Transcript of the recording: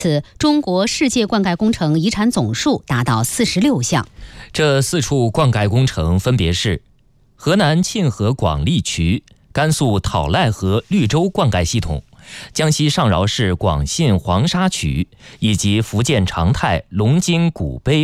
此，中国世界灌溉工程遗产总数达到46项。 这4处灌溉工程分别是河南沁河广利渠、甘肃讨赖河绿洲灌溉系统、江西上饶市广信黄沙渠以及福建长泰龙津古碑